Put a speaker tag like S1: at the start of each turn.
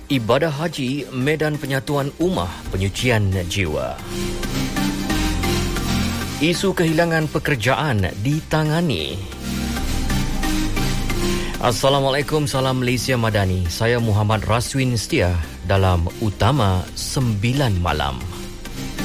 S1: Ibadah Haji, Medan Penyatuan Ummah Penyucian Jiwa. Isu kehilangan pekerjaan ditangani. Assalamualaikum, salam Malaysia Madani. Saya Muhammad Raswin Setia dalam Utama 9 Malam.